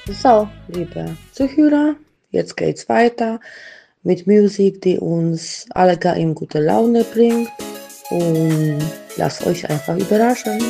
So, liebe Zuhörer, jetzt geht's weiter mit Musik, die uns alle in gute Laune bringt. Und lasst euch einfach überraschen.